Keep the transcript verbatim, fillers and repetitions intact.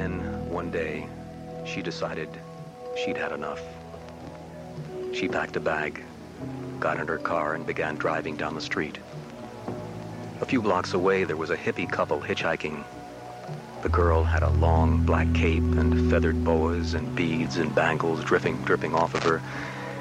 then, one day, she decided she'd had enough. She packed a bag, got in her car, and began driving down the street. A few blocks away, there was a hippie couple hitchhiking. The girl had a long black cape and feathered boas and beads and bangles dripping, dripping off of her.